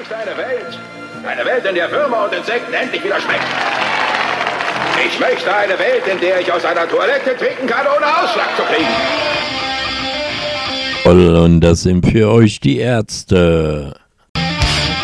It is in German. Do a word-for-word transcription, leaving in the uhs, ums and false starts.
möchte eine Welt, eine Welt, in der Würmer und Insekten endlich wieder schmecken. Ich möchte eine Welt, in der ich aus einer Toilette trinken kann, ohne Ausschlag zu kriegen. Und das sind für euch die Ärzte.